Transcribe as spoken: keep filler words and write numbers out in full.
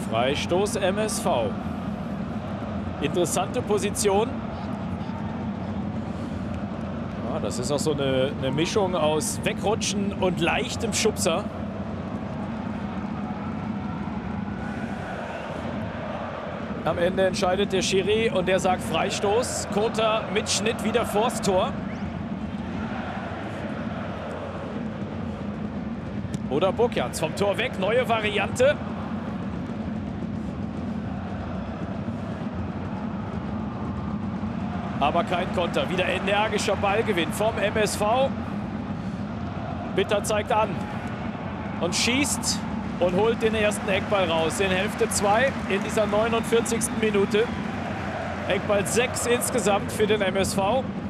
Freistoß M S V. Interessante Position. Ja, das ist auch so eine, eine Mischung aus Wegrutschen und leichtem Schubser. Am Ende entscheidet der Schiri und der sagt Freistoß. Kota mit Schnitt wieder vors Tor. Oder Bokjans vom Tor weg. Neue Variante. Aber kein Konter. Wieder energischer Ballgewinn vom M S V. Bitter zeigt an und schießt und holt den ersten Eckball raus. In Hälfte zwei in dieser neunundvierzigsten Minute. Eckball sechs insgesamt für den M S V.